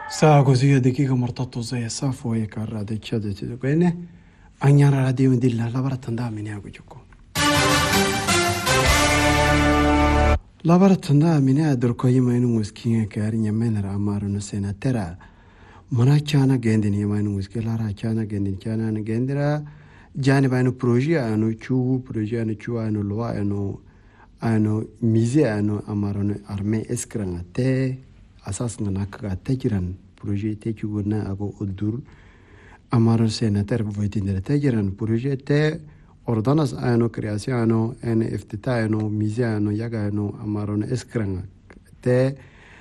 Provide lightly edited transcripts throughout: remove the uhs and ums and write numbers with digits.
Sa così di chi che mortato sei sa foi carra de chade ti bene anyara radio dilla la baratanda mini agu juko la baratanda mini adur ko yima inu muskin ke ari nyamen ra amaru no senatera mana chana gendin yima inu muskil ra chana gendin chana ne gendira jani ba inu projet anu chu projet anu chu anu loi anu mise anu amaru no armée eskranga te asas ngana ka tejiran projet te chuguna ago udur amaro senator voitindere tejiran projet te ordonas ano creazione en iftita ano mise ano yaga ano amaro eskranga te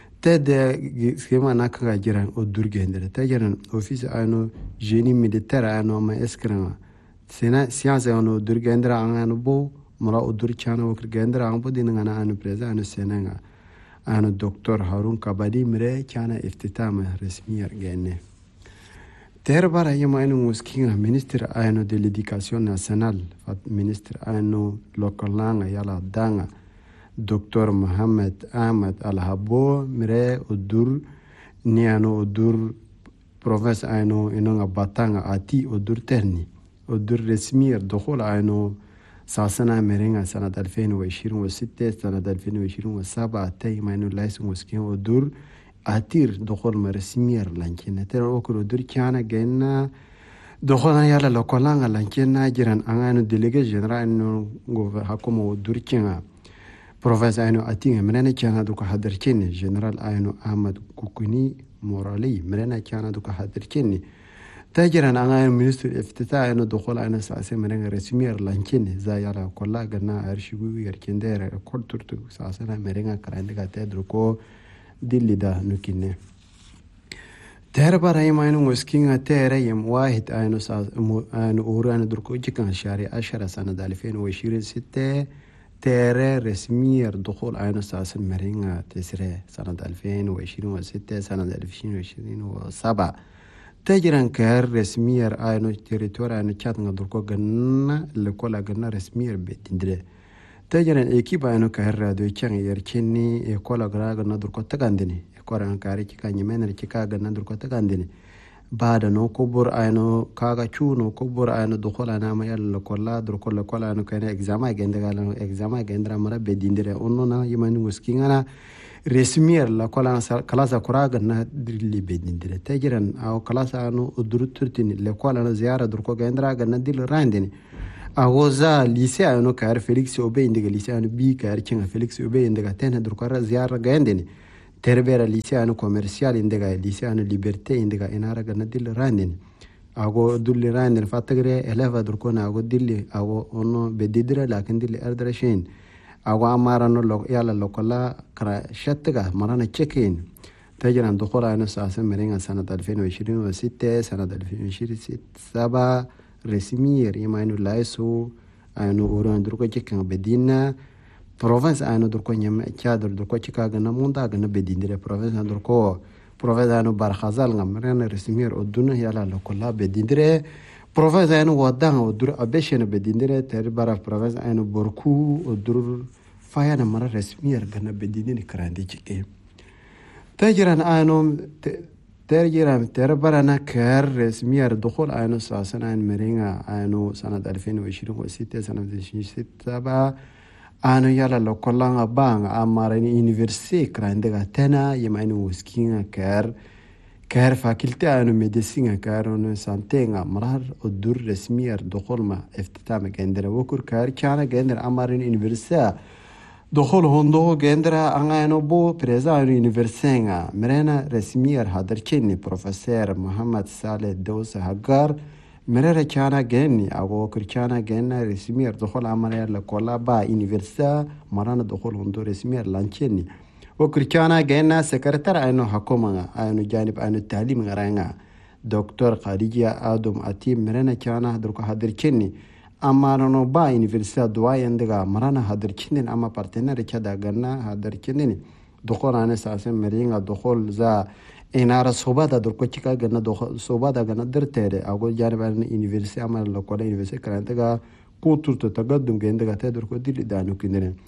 de schema nakka jiran udur gendere tejiran office ano génie militaire ano ma eskranga sena science ano udur gendera ano bo mara udur chana okr gendera ano dinanga ano preza ano senanga أنا الدكتور هارون كبادي مري كان افتتام رسمي جنة تربرا يوم أنا مسكين مينستر أنا دي ليديكاسيون ناسيونال مينستر أنا لوكالانغ يلا دانغ دكتور محمد أحمد الهبو مري ودور نيانو ودور بروفيس أنا إنو باتانغ أتي ودور ترني ودور رسمي دخول أنا ساسنا مرينغا سنة 2026 سنة 2027 تاي ماينو لايس مسكين ودور أتير دخول مرسمير لانكينا ترى أكل ودور كيانا جينا دخولنا يلا لوكالانغا لانكينا جيران أنغانو ديليغي جنرال إنو حكومة ودور كينا بروفيس أينو أتينغ مرينا كيانا دوكا حدر كيني جنرال أينو أحمد كوكوني مورالي مرينا كيانا دوكا حدر كيني تاجران أنا منستر افتتاح إنه دخول أنا ساسي مرينا رسمير لانكين زي على كلا جنا أرشيبو يركندير كل ترتو ساسنا مرينا كراندكا تدركو دللي دا نكينه تهربا راي إنه مسكين تهريم واحد أنا ساس أنا أورا ندركو جكان شهر 10 سنة 2026 تهري رسمير دخول أنا ساسي مرينا تسري سنة 2026 سنة 2027 تجران كهر رسمير آينو تريتورا آينو چاتنغا دركو غننا لكولا غننا رسمير بيتندري تجران ايكيب آينو كهر رادو چان يرچيني ايكولا غننا دركو تغانديني ايكولا كاري چكا نيمينر چكا غننا دركو تغانديني بعد نو كبر آينو كاغا چو نو كبر آينو دخول آينا ما يال لكولا دركو لكولا آينو كاينا اكزاما غندغالانو اكزاما غندرا مرا بيدندري اونونا يماني مسكينانا رسمير لا كلاسا كراغنا دلي بيدندري تجران او كلاسا انو ادرترتين لكولا زياره دركو غندرا غنا دل راندني اوزا ليسي انو كار فيليكس اوبي اندغ ليسي انو بي كار كين فيليكس اوبي اندغ تن دركو زياره غندني تربيرا ليسي انو كوميرسيال اندغ ليسي انو ليبرتي اندغ انارا غنا دل راندني اغو دل راندن فاتغري الفا دركو ناغو دل او اونو بديدرا لكن دل اردرشين أو أمارانو لو يلا لوكلا كرا شتغا مرانا تشيكين تجران دخول أنا ساسا مرينا سنة 2026 سنة 2027 رسمير يما إنو لايسو أنو أوران دركو تشيكين بدينا بروفنس أنو دركو نيما تشادر دركو تشيكاغا نموندا غنا بديندري بروفنس دركو بروفنس أنو بارخازال مرينا رسمير أدونا يلا لوكلا بديندري بروفنس أنو ودان ودور أبشن بديندري تربارا بروفنس أنو بركو ودور فايانا مرة رسمير غنا بديندري كراندي جيكي تجران أنو تجران تربارا كار رسمير دخول أنو ساسنا أن مرينا أنو سنة 2026 سنة 2027 أنو يلا لوكلا بان أمارني يونيفرسيتي كراندي تنا يما أنو وسكينا كار فاكولتي أنو ميديسين كار أنو سانتينغا مرار الدور رسمير دخول ما افتتام جندرا وكر كار كان جندرا أمارين يونيفرسيتي دخول هندو جندرا أنو بو بريزا يونيفرسيتي مرينا رسمير هادر كيني بروفيسور محمد صالح دوس هاجار مريرا كان جني أو وكر كان جنا رسمير دخول أمارين لكولا با يونيفرسيتي مرana دخول هندو رسمير لانكيني وكريكانا جينا سكرتر أنو حكومة أنو جانب أنو التعليم غرانا دكتور خارجية آدم أتيم مرنا كانا هدركو هدر كني أما رنو با يونيفرسيتي دواي اندغا مرنا هدر كنين أما بارتنر كدا غنا هدر كنين دخول أنا ساسم مرينغا دخول زا إنارا صوبادا دركو چيكا غنا دخول صوبادا غنا درتيري أو جانب أنو يونيفرسيتي أما لوكولا يونيفرسيتي كرانتغا كوتورتو تقدم جندغا تدركو ديلي دانو كندين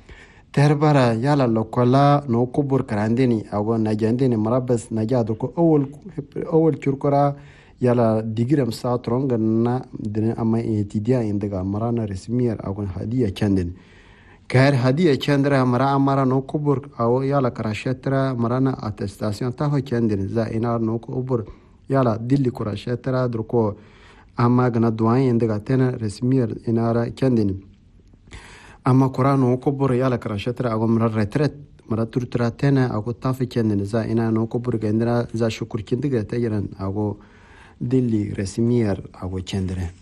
terbara yala lokola no kubur karandini ago najandini marabas najadu ko awal churkora yala digiram sa tronga na dine ama etidia indaga marana resmiyar ago hadiya chandin kar hadiya chandra mara amara no kubur ago yala karashetra marana attestation ta ho chandin za inar no kubur yala dilli kurashetra druko ama gana duan indaga tena resmiyar inara chandin amma Qur'an ko bor yala karashatra ago mara retret mara turtra tena ago tafi kendene za ina no ko bor gendra za shukur kindiga tayiran ago dilli resmier ago kendere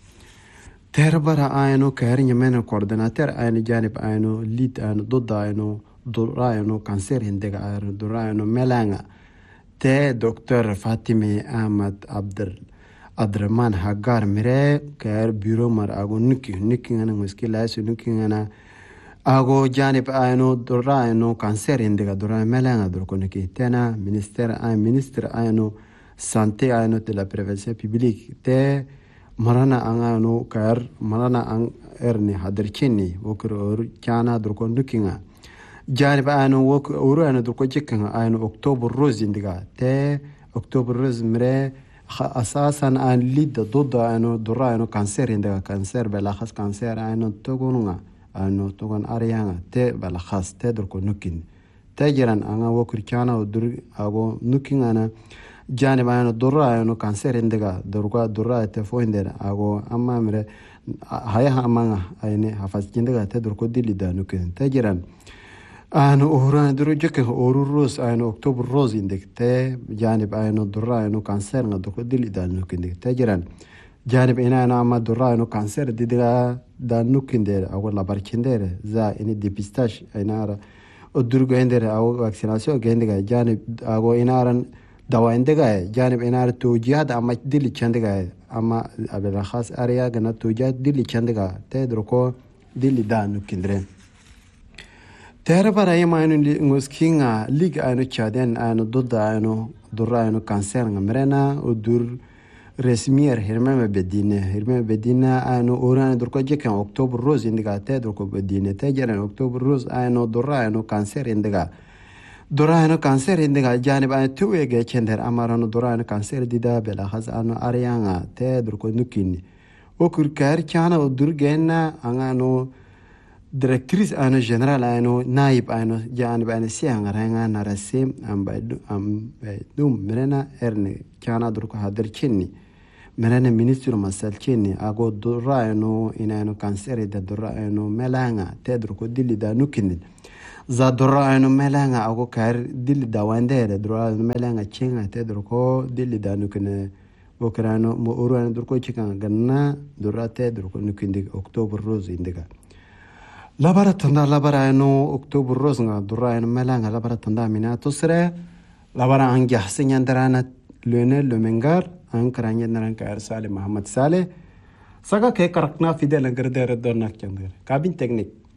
terbara ayno kayr nyamena coordinator ayno janib ayno lit ayno dodda ayno durayno kanser hindega ayno durayno melanga te Dr. Fatime Ahmad Abdurrahman Hagar mire kayr bureau mar ago niki ngana muskila su niki ngana ago janib ayno dura ayno cancer indiga dura melanga durkoniki tena minister ayno santé ayno de la prévention publique te marana angano kar marana ang erni hadirchini wokro chana durkondukinga janib ayno wok uru ayno durkojikanga ayno october rose indiga te october rose mire asasan an lid ضد ayno dura ayno cancer indiga cancer bela khas cancer ayno togunga ano togon arianga te bala khas te durko nukin tajiran anga wokur chana udur ago nukin ana jani bayano durra ayno cancer indiga durra te foinder ago amma mire haya amanga ayne hafas jindiga te durko dilida nukin tajiran ano ohran duru jeke orurus ayno october rose indik te jani bayano durra ayno cancer nga durko dilida nukin tajiran janib ina na ama durra no cancer didiga da nukindere ago labarchindere za ini depistage inara odurgo endere ago vaccination gendiga janib ago inaran dawa endega janib inara tujihad ama dili chandega ama abela khas area gana tujihad dili chandega te droko dili da nukindere tere para yema inu ngoskinga liga anu chaden anu dodda anu durra anu cancer ngamrena odur resmier hirmeme bedina ayno oran durko jekan october rose indiga te durko bedine te jaran october rose ayno durra ayno cancer indiga durra ayno cancer indiga janib ayno tuwege chender amarano durra ayno cancer dida bela khaz ayno arianga te durko nukini okur kar chana durgena angano directrice ayno general ayno naib ayno janib ayno sianga ranga narasim dum merena erne chana durko hadirchini merene ministro masalchini ago durra ayno inayno cancer da durra ayno melanga tedro ko dilli da nukinin za durra ayno melanga ago kar dilli da wandere durra ayno melanga chinga tedro ko dilli da nukine bokrano mo urano durko chikan ganna durra tedro ko nukindi october rose indiga labara tanda labara ayno october rose nga durra ayno melanga labara tanda mina tosre labara angya sinyandarana Lionel Lemengar ankaranya naranka Saleh Muhammad Saleh saka ke karakna fidel ngerde redor nak chandere kabin teknik